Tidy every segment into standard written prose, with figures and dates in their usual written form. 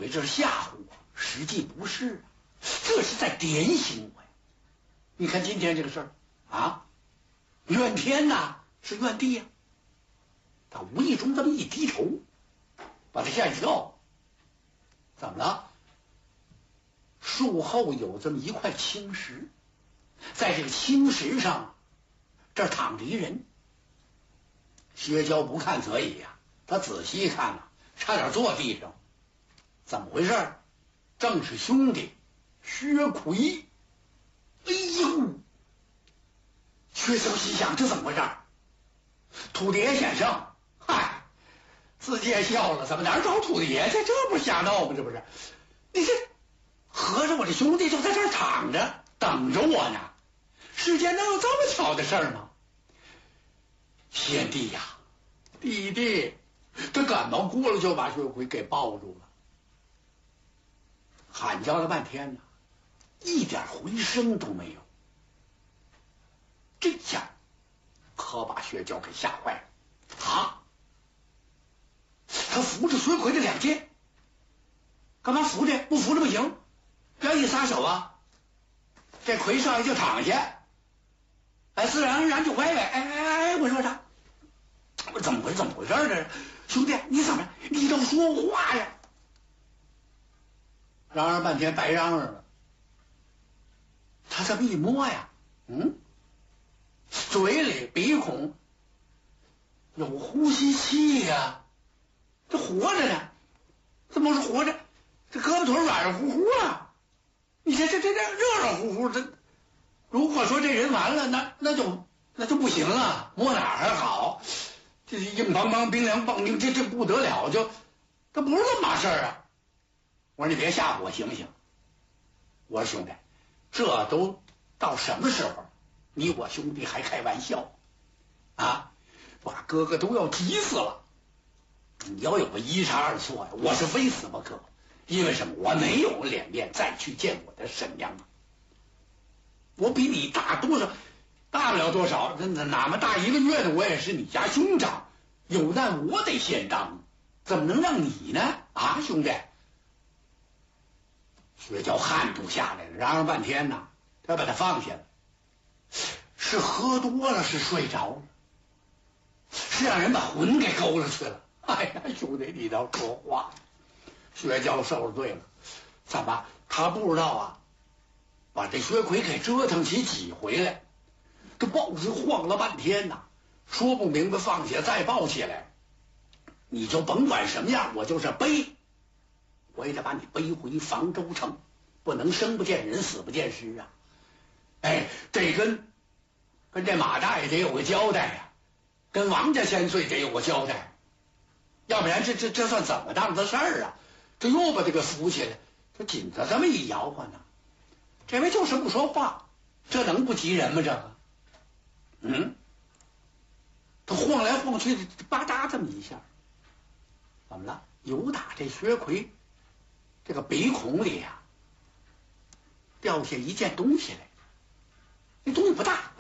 为这是吓唬我，实际不是，这是在点醒我呀。你看今天这个事儿啊，怨天呐，是怨地呀。他无意中这么一低头，把他吓一跳。怎么了？树后有这么一块青石，在这个青石上，这儿躺着一人。薛娇不看则已呀，他仔细一看啊，差点坐地上。怎么回事？正是兄弟薛奎。哎呦！薛娇心想，这怎么回事？土地爷先生，嗨，自己也笑了，怎么哪儿找土地爷去？这不瞎闹吗？这不是？你这合着我这兄弟就在这儿躺着等着我呢？世间能有这么巧的事儿吗？贤弟呀，弟弟，他赶忙过来就把薛奎给抱住了，喊叫了半天呢，一点回声都没有。这下可把薛娇给吓坏了啊！他扶着薛奎的两肩，干嘛扶着？不扶着不行，要一撒手啊，这奎上来就躺下，哎，自然而然就歪歪。哎，我说啥？我怎么回事这？兄弟，你怎么了？你都说话呀！嚷嚷半天白嚷嚷了。他这么一摸呀，嘴里鼻孔有呼吸器呀，这活着呢，怎么是活着？这胳膊腿软软乎乎啊！你这热热乎乎，这如果说这人完了，那就不行了，摸哪儿还好？这硬邦邦、冰凉棒冰，这不得了，这不是这么码事儿啊！我说你别吓唬我行不行？我说兄弟，这都到什么时候？你我兄弟还开玩笑啊！把哥哥都要急死了。你要有个一差二错呀，我是非死不可。因为什么？我没有脸面再去见我的婶娘啊！我比你大多少？大不了多少，哪么大1个月的，我也是你家兄长，有难我得先当，怎么能让你呢？啊，兄弟！薛娇汗都下来了，嚷嚷半天呢，他把他放下了。是喝多了，是睡着了，是让人把魂给勾了去了。哎呀，兄弟，你倒说话！薛娇受了罪了，怎么他不知道啊？把这薛奎给折腾起几回来，这抱着晃了半天呐，说不明白放下再抱起来，你就甭管什么样，我就是背，我也得把你背回房州城，不能生不见人，死不见尸啊！哎，这跟这马大爷得有个交代呀，跟王家千岁得有个交代，要不然这算怎么当的事儿啊？这又把这个扶起来，这紧着这么一摇晃呢，这位就是不说话，这能不急人吗？这个，他晃来晃去，吧嗒这么一下，怎么了？有打这薛奎这个鼻孔里啊，掉下一件东西来，那东西不大，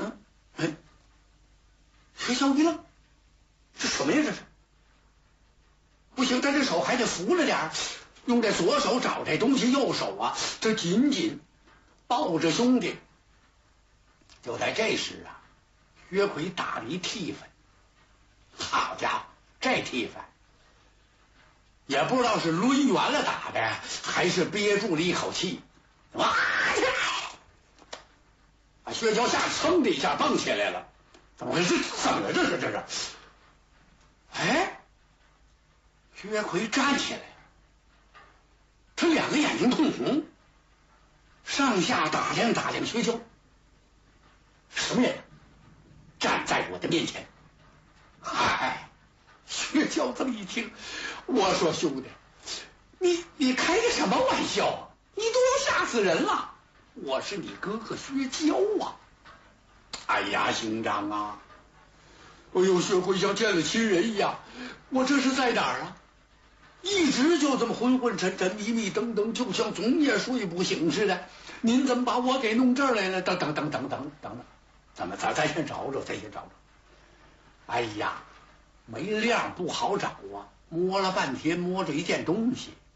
薛娇一愣，这什么呀？这是不行，他这手还得扶着点，用这左手找这东西，右手啊，这紧紧抱着兄弟。就在这时啊，薛奎打了一替分，好家伙，这替分也不知道是抡圆了打的，还是憋住了一口气，哇！把薛娇吓噌的一下蹦起来了，怎么回事？怎么了？这是？哎，薛奎站起来了，他两个眼睛通红，上下打量薛娇，什么人站在我的面前？嗨，薛娇这么一听，我说兄弟，你开的什么玩笑啊？你都要吓死人了！我是你哥哥薛娇啊！哎呀，兄长啊！哎呦，薛奎像见了亲人一样，我这是在哪儿啊？一直就这么昏昏沉沉、迷迷瞪瞪，就像总也睡不醒似的。您怎么把我给弄这儿来了？等，怎么咱先找找。哎呀，没亮不好找啊！摸了半天，摸着一件东西，